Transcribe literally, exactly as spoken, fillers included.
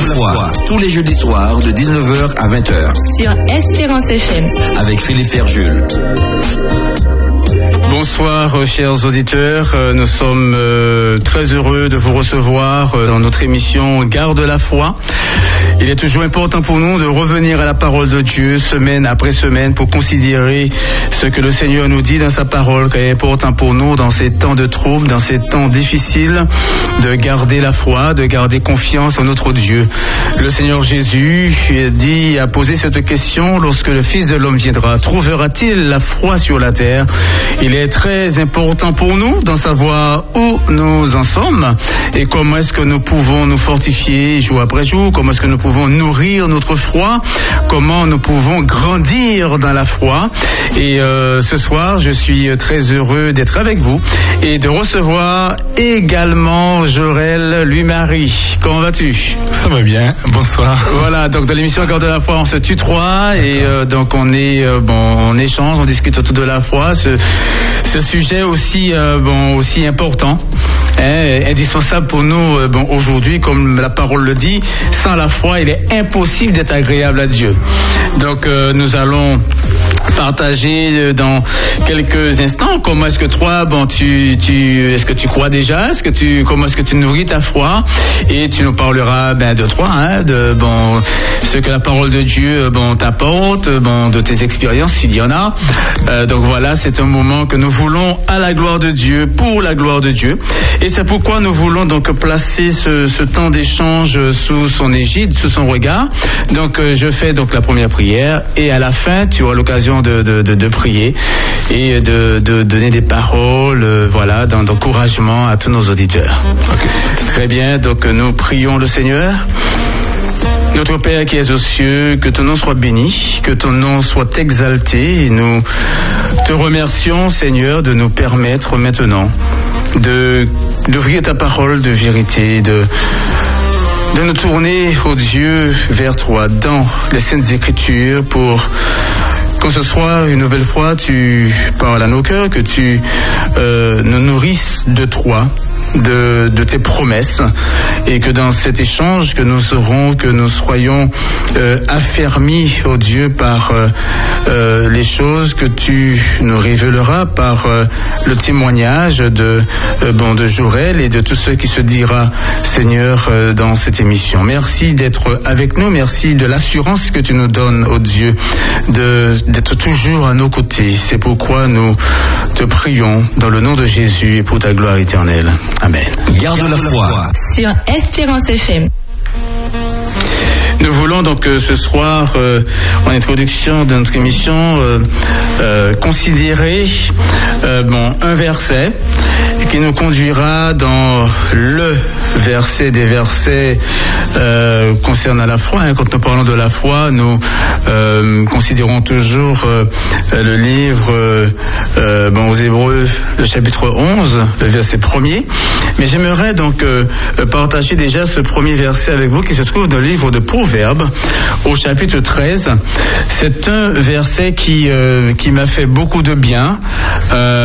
la foi, tous les jeudis soirs de dix-neuf heures à vingt heures. Sur Espérance F M. Avec Philippe Ferjul. Bonsoir chers auditeurs, nous sommes euh, très heureux de vous recevoir dans notre émission Garde la foi. Il est toujours important pour nous de revenir à la parole de Dieu semaine après semaine pour considérer ce que le Seigneur nous dit dans sa parole, qu'il est important pour nous dans ces temps de troubles, dans ces temps difficiles, de garder la foi, de garder confiance en notre Dieu. Le Seigneur Jésus dit, a posé cette question: lorsque le Fils de l'homme viendra, trouvera-t-il la foi sur la terre? Il est très important pour nous d'en savoir où nous en sommes et comment est-ce que nous pouvons nous fortifier jour après jour, comment est-ce que nous pouvons nourrir notre foi, comment nous pouvons grandir dans la foi. Et euh, ce soir, je suis très heureux d'être avec vous et de recevoir également Jorel Louis-Marie. Comment vas-tu? Ça va bien, bonsoir. Voilà, donc dans l'émission Garde de la foi, on se tutoie et euh, donc on est euh, bon, on échange, on discute autour de la foi. Ce, ce sujet aussi euh, bon aussi important, hein, indispensable pour nous euh, bon aujourd'hui, comme la parole le dit. Sans la foi, il est impossible d'être agréable à Dieu. Donc euh, nous allons partager dans quelques instants comment est-ce que toi bon tu tu est-ce que tu crois déjà, est-ce que tu comment est-ce que tu nourris ta foi, et tu nous parleras ben de toi, hein, de bon ce que la parole de Dieu bon t'apporte, bon de tes expériences s'il y en a. Euh, donc voilà, c'est un moment que nous voulons à la gloire de Dieu, pour la gloire de Dieu, et c'est pourquoi nous voulons donc placer ce, ce temps d'échange sous son égide, sous son regard. Donc euh, je fais donc la première prière et à la fin tu auras l'occasion de, de, de, de prier et de, de donner des paroles euh, voilà, d'encouragement à tous nos auditeurs. Okay. Très bien, donc nous prions le Seigneur. Notre Père qui es aux cieux, que ton nom soit béni, que ton nom soit exalté, et nous te remercions, Seigneur, de nous permettre maintenant de, d'ouvrir ta parole de vérité, de, de nous tourner, ô Dieu, vers toi, dans les Saintes Écritures, pour que ce soit une nouvelle fois, tu parles à nos cœurs, que tu euh, nous nourrisses de toi, de, de tes promesses, et que dans cet échange que nous serons, que nous soyons euh, affermis, ô Dieu, par euh, euh, les choses que tu nous révéleras, par euh, le témoignage de, euh, bon, de Jorel et de tout ce qui se dira, Seigneur, euh, dans cette émission. Merci d'être avec nous, merci de l'assurance que tu nous donnes, ô Dieu, de, d'être toujours à nos côtés. C'est pourquoi nous te prions dans le nom de Jésus et pour ta gloire éternelle. Amen. Garde la foi. Sur Espérance F M. Nous voulons donc euh, ce soir, euh, en introduction de notre émission, euh, euh, considérer euh, bon, un verset qui nous conduira dans le verset des versets euh, concernant la foi. Hein. Quand nous parlons de la foi, nous euh, considérons toujours euh, le livre euh, euh, bon, aux Hébreux, le chapitre onze, le verset premier. Mais j'aimerais donc euh, partager déjà ce premier verset avec vous qui se trouve dans le livre de Proverbes, au chapitre treize. C'est un verset qui, euh, qui m'a fait beaucoup de bien. Euh,